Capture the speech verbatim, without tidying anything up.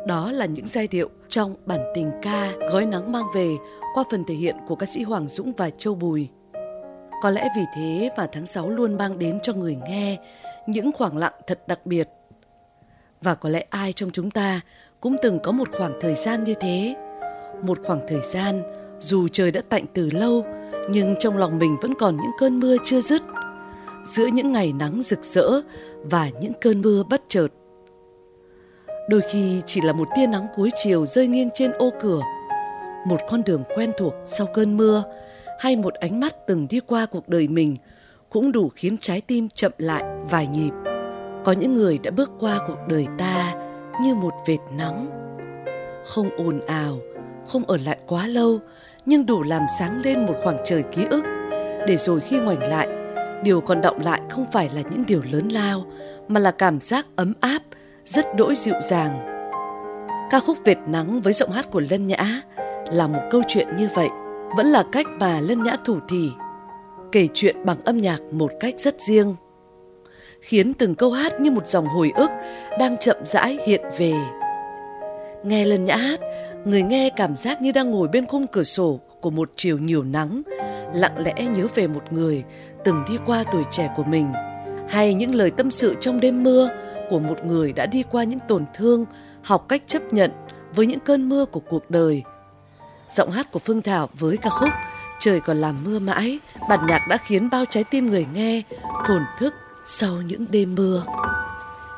Đó là những giai điệu trong bản tình ca Gói nắng mang về qua phần thể hiện của ca sĩ Hoàng Dũng và Châu Bùi. Có lẽ vì thế mà tháng sáu luôn mang đến cho người nghe những khoảng lặng thật đặc biệt. Và có lẽ ai trong chúng ta cũng từng có một khoảng thời gian như thế. Một khoảng thời gian dù trời đã tạnh từ lâu, nhưng trong lòng mình vẫn còn những cơn mưa chưa dứt, giữa những ngày nắng rực rỡ và những cơn mưa bất chợt. Đôi khi chỉ là một tia nắng cuối chiều rơi nghiêng trên ô cửa, một con đường quen thuộc sau cơn mưa, hay một ánh mắt từng đi qua cuộc đời mình cũng đủ khiến trái tim chậm lại vài nhịp. Có những người đã bước qua cuộc đời ta như một vệt nắng, không ồn ào, không ở lại quá lâu, nhưng đủ làm sáng lên một khoảng trời ký ức, để rồi khi ngoảnh lại, điều còn đọng lại không phải là những điều lớn lao, mà là cảm giác ấm áp, rất đỗi dịu dàng. Ca khúc Vệt Nắng với giọng hát của Lân Nhã là một câu chuyện như vậy, vẫn là cách mà Lân Nhã thủ thỉ, kể chuyện bằng âm nhạc một cách rất riêng, khiến từng câu hát như một dòng hồi ức đang chậm rãi hiện về. Nghe Lân Nhã hát, người nghe cảm giác như đang ngồi bên khung cửa sổ của một chiều nhiều nắng, lặng lẽ nhớ về một người từng đi qua tuổi trẻ của mình, hay những lời tâm sự trong đêm mưa của một người đã đi qua những tổn thương, học cách chấp nhận với những cơn mưa của cuộc đời. Giọng hát của Phương Thảo với ca khúc Trời còn làm mưa mãi, bản nhạc đã khiến bao trái tim người nghe thổn thức sau những đêm mưa.